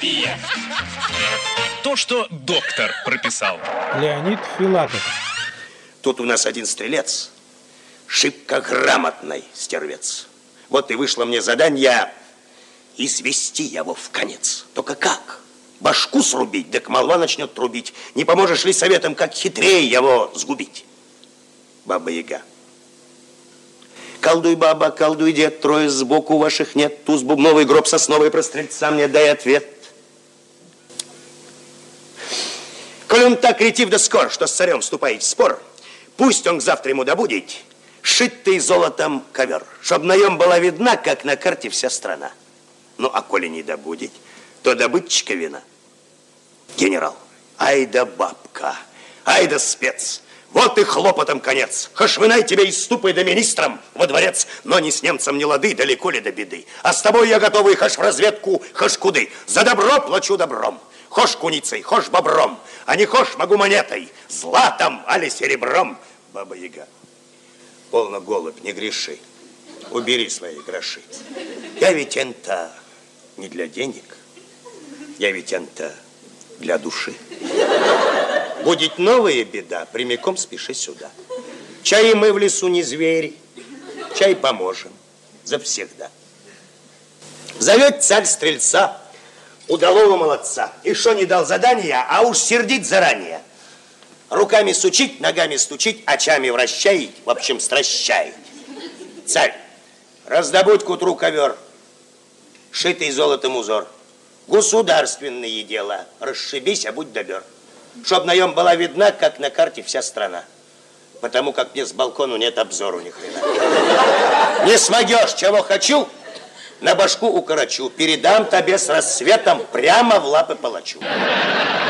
То, что доктор прописал. Леонид Филатов. Тут у нас один стрелец, шибко грамотный стервец. Вот и вышло мне задание извести его в конец. Только как? Башку срубить, так молва начнет трубить. Не поможешь ли советом, как хитрее его сгубить? Баба-яга. Колдуй, баба, колдуй, дед, трое сбоку ваших нет. Туз бубновый, гроб сосновый, про стрельца мне дай ответ. Коль он так ретив да скор, что с царем вступает в спор, пусть он к завтра ему добудет шитый золотом ковер, чтоб на нем была видна, как на карте вся страна. Ну, а коли не добудет, то добытчика вина. Генерал, ай да бабка, ай да спец. Вот и хлопотом конец. Хошвынай тебя из ступы да министром во дворец, но ни с немцем не лады, далеко ли до беды. А с тобой я готовый хошь в разведку, хошь куды. За добро плачу добром. Хошь куницей, хошь бобром, а не хошь могу монетой, златом, али серебром. Баба-яга, полно, голубь, не греши. Убери свои гроши. Я ведь это не для денег, я ведь это для души. Будет новая беда, прямиком спеши сюда. Чай мы в лесу не звери, чай поможем завсегда. Зовет царь стрельца, удалого молодца. И что не дал задания, а уж сердит заранее. Руками сучить, ногами стучить, очами вращает, в общем, стращает. Царь, раздобудь к утру ковер, шитый золотом узор. Государственные дела, расшибись, а будь добер. Чтоб на нем была видна, как на карте вся страна. Потому как мне с балкону нет обзору ни хрена. Не смогешь, чего хочу, на башку укорочу. Передам тебе с рассветом прямо в лапы палачу.